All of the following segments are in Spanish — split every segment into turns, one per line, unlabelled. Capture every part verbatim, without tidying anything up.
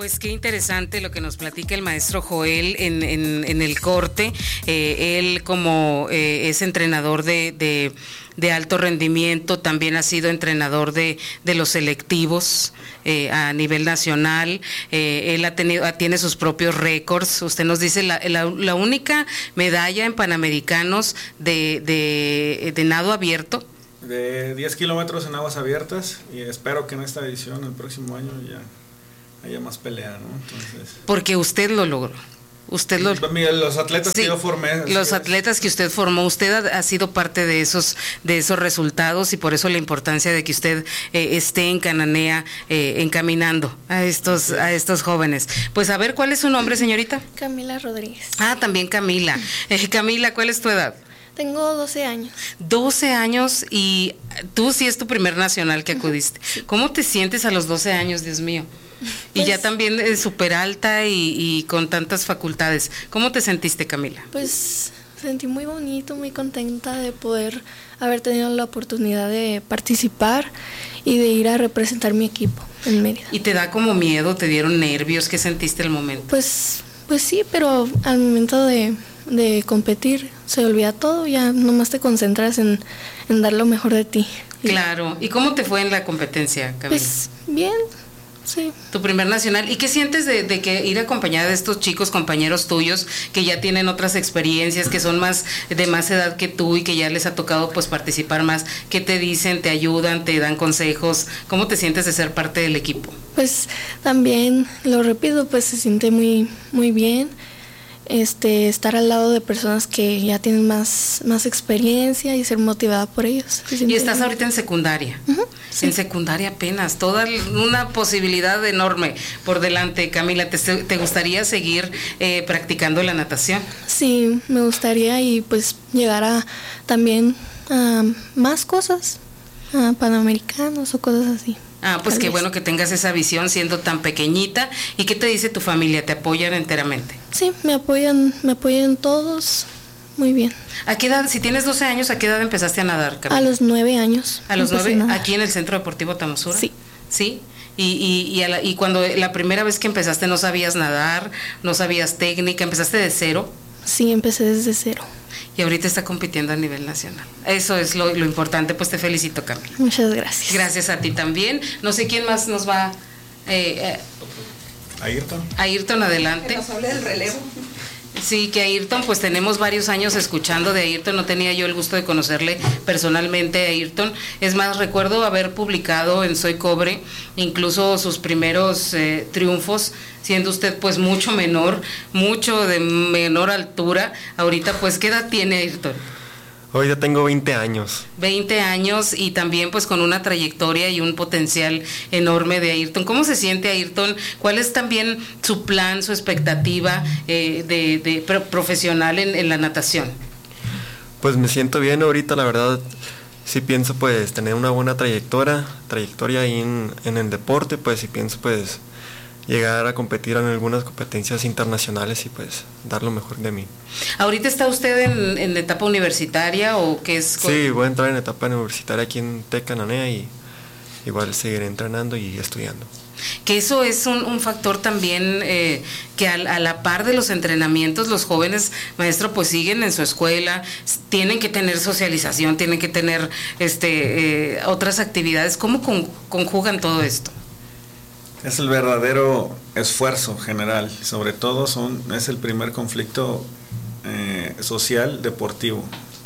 Pues qué interesante lo que nos platica el maestro Joel en, en, en el corte. Eh, él como eh, es entrenador de, de, de alto rendimiento, también ha sido entrenador de, de los selectivos eh, a nivel nacional. Eh, él ha tenido, tiene sus propios récords. Usted nos dice la, la, la única medalla en Panamericanos de, de, de nado abierto.
De diez kilómetros en aguas abiertas, y espero que en esta edición, el próximo año, ya haya más pelea, ¿no? Entonces,
porque usted lo logró. Usted lo,
los atletas sí, que yo formé.
Los atletas que usted formó, usted ha, ha sido parte de esos de esos resultados, y por eso la importancia de que usted eh, esté en Cananea eh, encaminando a estos sí. a estos jóvenes. Pues a ver, ¿cuál es su nombre, señorita?
Camila Rodríguez.
Ah, también Camila. Eh, Camila, ¿cuál es tu edad?
Tengo doce años.
doce años, y tú sí es tu primer nacional que acudiste.
Sí.
¿Cómo te sientes a los doce años, Dios mío? Pues, y ya también es súper alta y, y con tantas facultades. ¿Cómo te sentiste, Camila?
Pues sentí muy bonito, muy contenta de poder haber tenido la oportunidad de participar y de ir a representar mi equipo en Mérida.
¿Y te da como miedo, te dieron nervios? ¿Qué sentiste el momento?
Pues, pues sí, pero al momento de, de competir se olvida todo, ya nomás te concentras en, en dar lo mejor de ti.
Claro. ¿Y cómo te fue en la competencia, Camila?
Pues bien. Sí.
Tu primer nacional. ¿Y qué sientes de, de que ir acompañada de estos chicos, compañeros tuyos, que ya tienen otras experiencias, que son más de más edad que tú y que ya les ha tocado pues participar más? ¿Qué te dicen? ¿Te ayudan? ¿Te dan consejos? ¿Cómo te sientes de ser parte del equipo?
Pues también, lo repito, pues se siente muy, muy bien. Este, estar al lado de personas que ya tienen más, más experiencia y ser motivada por ellos.
Y estás bien. Ahorita en secundaria,
uh-huh, sí.
En secundaria apenas, toda una posibilidad enorme por delante. Camila, ¿te, te gustaría seguir eh, practicando la natación?
Sí, me gustaría, y pues llegar a también a más cosas, a panamericanos o cosas así.
Ah, pues qué bueno que tengas esa visión siendo tan pequeñita. ¿Y qué te dice tu familia? ¿Te apoyan enteramente?
Sí, me apoyan, me apoyan todos muy bien.
¿A qué edad, si tienes doce años, a qué edad empezaste a nadar, Camila?
A los nueve años.
¿A los nueve? ¿Aquí en el Centro Deportivo Tamosura?
Sí.
¿Sí? Y, y, y, a la, y cuando la primera vez que empezaste no sabías nadar, no sabías técnica, ¿empezaste de cero?
Sí, empecé desde cero.
Y ahorita está compitiendo a nivel nacional. Eso es lo, lo importante. Pues te felicito, Camila.
Muchas gracias.
Gracias a ti también. No sé quién más nos va... Eh, eh,
Ayrton.
Ayrton, adelante.
Que nos hable del relevo.
Sí, que Ayrton, pues tenemos varios años escuchando de Ayrton, no tenía yo el gusto de conocerle personalmente a Ayrton. Es más, recuerdo haber publicado en Soy Cobre incluso sus primeros eh, triunfos, siendo usted pues mucho menor, mucho de menor altura. Ahorita pues, ¿qué edad tiene Ayrton?
Hoy ya tengo veinte años.
veinte años, y también pues con una trayectoria y un potencial enorme de Ayrton. ¿Cómo se siente Ayrton? ¿Cuál es también su plan, su expectativa eh, de, de pro, profesional en, en la natación?
Pues me siento bien ahorita, la verdad. Sí pienso pues tener una buena trayectoria, trayectoria ahí en, en el deporte, pues sí pienso pues llegar a competir en algunas competencias internacionales y pues dar lo mejor de mí.
¿Ahorita está usted en, en etapa universitaria o qué es?
Sí, voy a entrar en etapa universitaria aquí en T E C Cananea y igual seguiré entrenando y estudiando.
Que eso es un, un factor también eh, que a, a la par de los entrenamientos, los jóvenes, maestro, pues siguen en su escuela, tienen que tener socialización, tienen que tener este eh, otras actividades. ¿Cómo con, conjugan todo esto?
Es el verdadero esfuerzo general, sobre todo son, es el primer conflicto eh, social deportivo.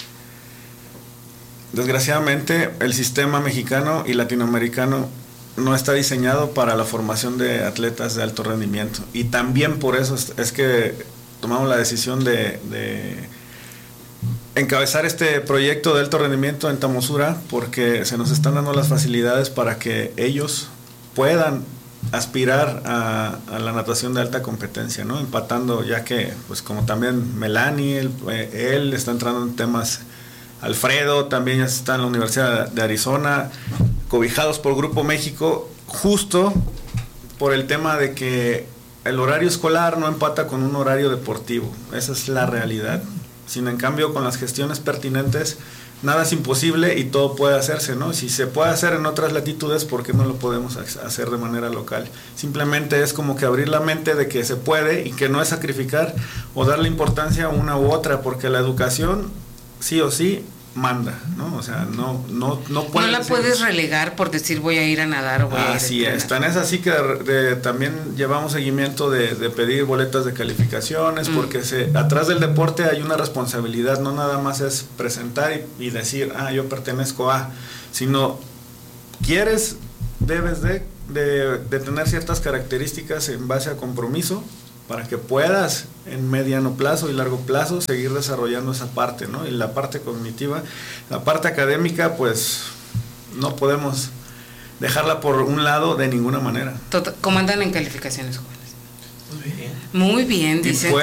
Desgraciadamente el sistema mexicano y latinoamericano no está diseñado para la formación de atletas de alto rendimiento, y también por eso es, es que tomamos la decisión de, de encabezar este proyecto de alto rendimiento en Tamosura, porque se nos están dando las facilidades para que ellos puedan aspirar a, a la natación de alta competencia, ¿no? Empatando, ya que, pues como también Melanie, él, él está entrando en temas, Alfredo también ya está en la Universidad de Arizona, cobijados por Grupo México, justo por el tema de que el horario escolar no empata con un horario deportivo. Esa es la realidad. Sin en cambio, con las gestiones pertinentes, nada es imposible y todo puede hacerse, ¿no? Si se puede hacer en otras latitudes, ¿por qué no lo podemos hacer de manera local? Simplemente es como que abrir la mente de que se puede y que no es sacrificar o darle importancia a una u otra, porque la educación sí o sí manda, ¿no? O sea, no no no puedes
no la puedes relegar por decir voy a ir a nadar o voy a ir a
así es, tan es así que de, de, también llevamos seguimiento de, de pedir boletas de calificaciones, mm. porque se, atrás del deporte hay una responsabilidad, no nada más es presentar y, y decir, ah, yo pertenezco a, sino quieres, debes de, de, de tener ciertas características en base a compromiso, para que puedas en mediano plazo y largo plazo seguir desarrollando esa parte, ¿no? Y la parte cognitiva, la parte académica, pues no podemos dejarla por un lado de ninguna manera.
¿Cómo andan en calificaciones, jóvenes?
Muy bien.
Muy bien, dice.